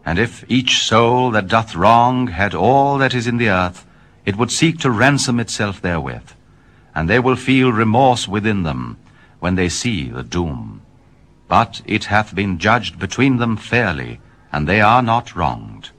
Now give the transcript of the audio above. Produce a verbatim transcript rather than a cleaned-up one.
And if each soul that doth wrong had all that is in the earth, it would seek to ransom itself therewith. And they will feel remorse within them when they see the doom. But it hath been judged between them fairly, and they are not wronged.